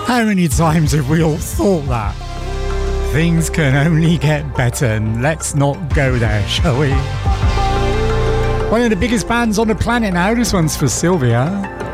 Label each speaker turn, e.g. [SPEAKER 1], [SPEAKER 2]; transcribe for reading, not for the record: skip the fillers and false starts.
[SPEAKER 1] How many times have we all thought that? Things can only get better, and let's not go there, shall we? One of the biggest bands on the planet now. This one's for Sylvia.